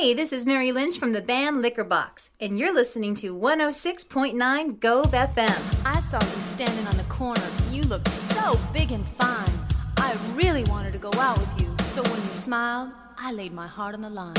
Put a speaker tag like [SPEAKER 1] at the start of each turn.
[SPEAKER 1] Hey, this is Mary Lynch from the band Liquor Box, and you're listening to 106.9 Gove FM.
[SPEAKER 2] I saw you standing on the corner. You looked so big and fine. I really wanted to go out with you, so when you smiled, I laid my heart on the line.